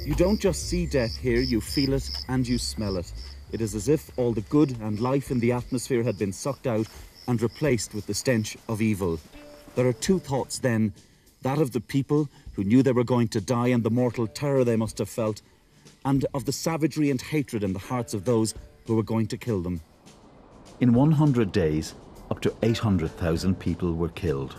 You don't just see death here, you feel it and you smell it. It is as if all the good and life in the atmosphere had been sucked out and replaced with the stench of evil. There are two thoughts then, that of the people who knew they were going to die and the mortal terror they must have felt, and of the savagery and hatred in the hearts of those who were going to kill them. In 100 days, up to 800,000 people were killed.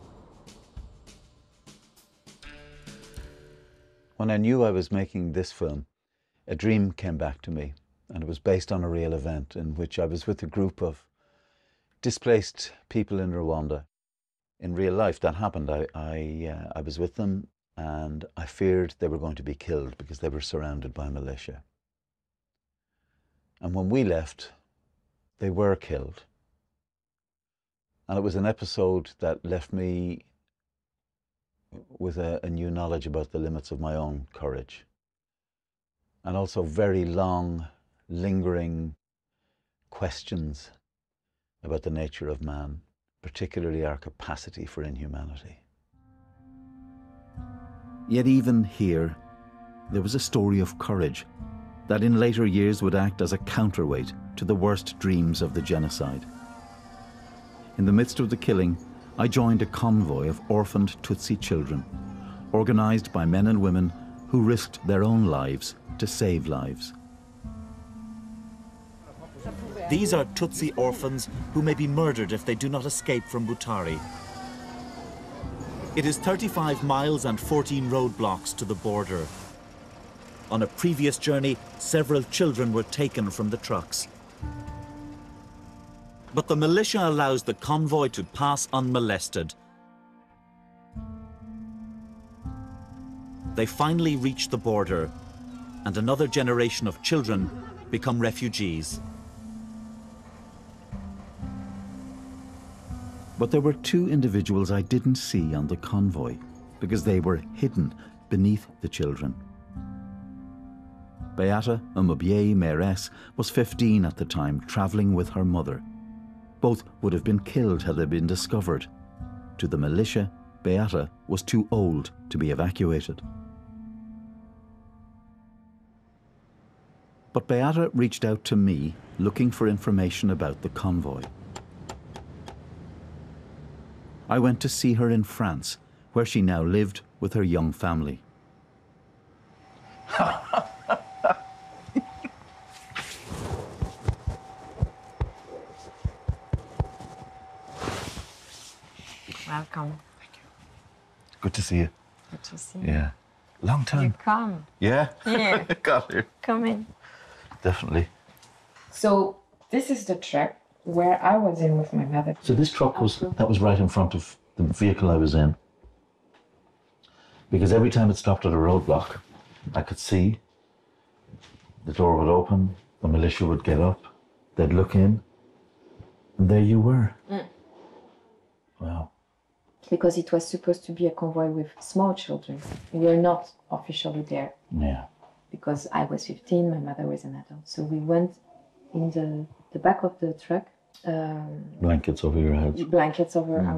When I knew I was making this film, a dream came back to me, and it was based on a real event in which I was with a group of displaced people in Rwanda. In real life, that happened. I was with them, and I feared they were going to be killed because they were surrounded by militia. And when we left, they were killed. And it was an episode that left me with a new knowledge about the limits of my own courage. And also very long, lingering questions about the nature of man, particularly our capacity for inhumanity. Yet even here, there was a story of courage that in later years would act as a counterweight to the worst dreams of the genocide. In the midst of the killing, I joined a convoy of orphaned Tutsi children, organized by men and women who risked their own lives to save lives. These are Tutsi orphans who may be murdered if they do not escape from Butare. It is 35 miles and 14 roadblocks to the border. On a previous journey, several children were taken from the trucks. But the militia allows the convoy to pass unmolested. They finally reach the border, and another generation of children become refugees. But there were two individuals I didn't see on the convoy because they were hidden beneath the children. Beata Umubye Meres was 15 at the time, traveling with her mother. Both would have been killed had they been discovered. To the militia, Beata was too old to be evacuated. But Beata reached out to me, looking for information about the convoy. I went to see her in France, where she now lived with her young family. Welcome. Thank you. Good to see you. Good to see you. Yeah. Long time. You come. Yeah? Yeah. Got here. Come in. Definitely. So this is the truck where I was in with my mother. So this truck was right in front of the vehicle I was in. Because every time it stopped at a roadblock, I could see the door would open, the militia would get up, they'd look in, and there you were. Mm. Wow. Because it was supposed to be a convoy with small children. We were not officially there. Yeah. Because I was 15, my mother was an adult. So we went in the back of the truck. Blankets over your heads. Blankets over our